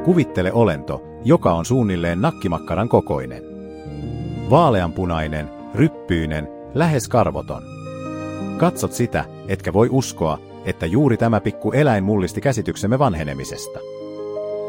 Kuvittele olento, joka on suunnilleen nakkimakkaran kokoinen. Vaaleanpunainen, ryppyinen, lähes karvoton. Katsot sitä, etkä voi uskoa, että juuri tämä pikku eläin mullisti käsityksemme vanhenemisesta.